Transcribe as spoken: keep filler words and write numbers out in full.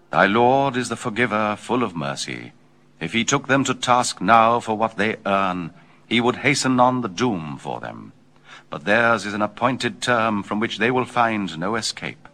Thy Lord is the forgiver, full of mercy. If he took them to task now for what they earn, he would hasten on the doom for them. But theirs is an appointed term from which they will find no escape.